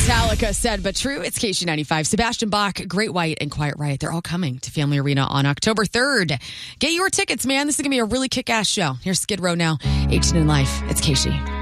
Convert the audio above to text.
Metallica said, but true. It's KC95. Sebastian Bach, Great White, and Quiet Riot. They're all coming to Family Arena on October 3rd. Get your tickets, man. This is going to be a really kick-ass show. Here's Skid Row now. 18 in Life. It's KC.